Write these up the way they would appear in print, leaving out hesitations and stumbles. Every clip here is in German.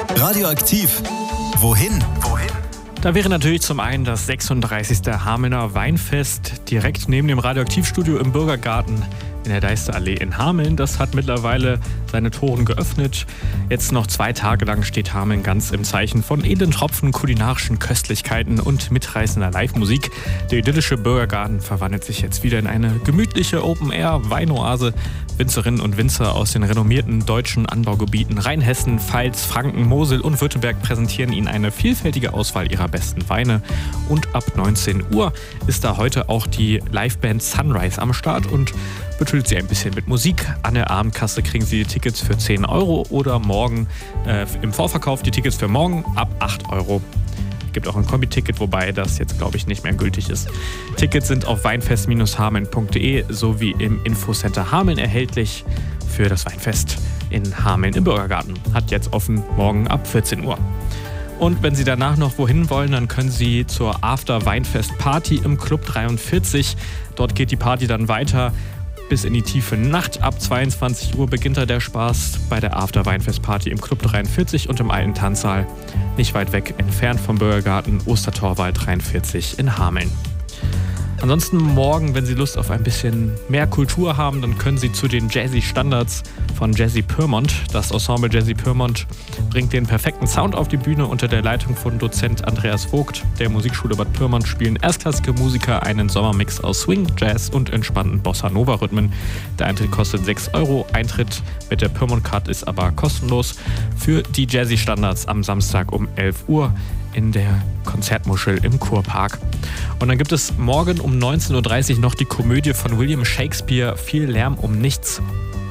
Radioaktiv. Wohin? Da wäre natürlich zum einen das 36. Hamelner Weinfest direkt neben dem Radioaktivstudio im Bürgergarten in der Deisterallee in Hameln. Das hat mittlerweile seine Toren geöffnet. Jetzt noch 2 Tage lang steht Hameln ganz im Zeichen von edlen Tropfen, kulinarischen Köstlichkeiten und mitreißender Live-Musik. Der idyllische Bürgergarten verwandelt sich jetzt wieder in eine gemütliche Open-Air-Weinoase. Winzerinnen und Winzer aus den renommierten deutschen Anbaugebieten Rheinhessen, Pfalz, Franken, Mosel und Württemberg präsentieren Ihnen eine vielfältige Auswahl ihrer besten Weine. Und ab 19 Uhr ist da heute auch die Liveband Sunrise am Start und betüttelt Sie ein bisschen mit Musik. An der Abendkasse kriegen Sie die Tickets für 10 Euro oder morgen im Vorverkauf die Tickets für morgen ab 8 Euro. Gibt auch ein Kombi-Ticket, wobei das jetzt, glaube ich, nicht mehr gültig ist. Tickets sind auf weinfest-hameln.de sowie im Infocenter Hameln erhältlich für das Weinfest in Hameln im Bürgergarten. Hat jetzt offen, morgen ab 14 Uhr. Und wenn Sie danach noch wohin wollen, dann können Sie zur After-Weinfest-Party im Club 43. Dort geht die Party dann weiter bis in die tiefe Nacht. Ab 22 Uhr beginnt da der Spaß bei der After-Weinfest-Party im Club 43 und im alten Tanzsaal. Nicht weit weg, entfernt vom Bürgergarten, Ostertorwald 43 in Hameln. Ansonsten morgen, wenn Sie Lust auf ein bisschen mehr Kultur haben, dann können Sie zu den Jazzy Standards von Jazzy Pyrmont. Das Ensemble Jazzy Pyrmont bringt den perfekten Sound auf die Bühne. Unter der Leitung von Dozent Andreas Vogt der Musikschule Bad Pyrmont spielen erstklassige Musiker einen Sommermix aus Swing, Jazz und entspannten Bossa-Nova-Rhythmen. Der Eintritt kostet 6 Euro. Eintritt mit der Pyrmont Card ist aber kostenlos für die Jazzy Standards am Samstag um 11 Uhr in der Konzertmuschel im Kurpark. Und dann gibt es morgen um 19.30 Uhr noch die Komödie von William Shakespeare, Viel Lärm um nichts.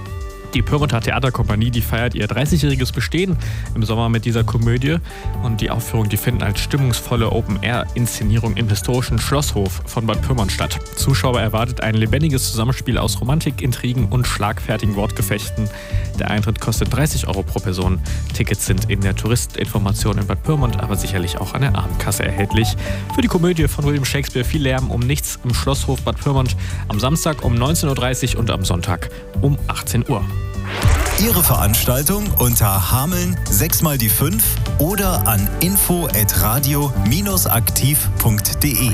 Die Pyrmonter Theaterkompanie, die feiert ihr 30-jähriges Bestehen im Sommer mit dieser Komödie. Und die Aufführung, die finden als stimmungsvolle Open-Air-Inszenierung im historischen Schlosshof von Bad Pyrmont statt. Zuschauer erwartet ein lebendiges Zusammenspiel aus Romantik, Intrigen und schlagfertigen Wortgefechten. Der Eintritt kostet 30 Euro pro Person. Tickets sind in der Touristeninformation in Bad Pyrmont, aber sicherlich auch an der Abendkasse erhältlich. Für die Komödie von William Shakespeare, Viel Lärm um nichts im Schlosshof Bad Pyrmont am Samstag um 19.30 Uhr und am Sonntag um 18 Uhr. Ihre Veranstaltung unter Hameln 6x5 oder an info@radio-aktiv.de.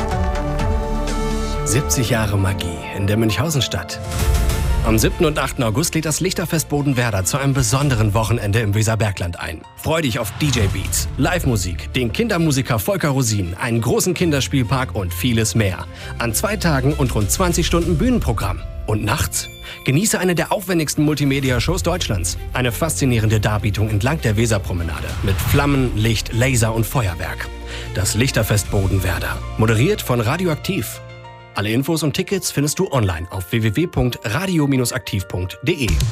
70 Jahre Magie in der Münchhausenstadt. Am 7. und 8. August lädt das Lichterfest Bodenwerder zu einem besonderen Wochenende im Weserbergland ein. Freu dich auf DJ-Beats, Live-Musik, den Kindermusiker Volker Rosin, einen großen Kinderspielpark und vieles mehr. An 2 Tagen und rund 20 Stunden Bühnenprogramm. Und nachts? Genieße eine der aufwendigsten Multimedia-Shows Deutschlands. Eine faszinierende Darbietung entlang der Weserpromenade mit Flammen, Licht, Laser und Feuerwerk. Das Lichterfest Bodenwerder. Moderiert von Radioaktiv. Alle Infos und Tickets findest du online auf www.radio-aktiv.de.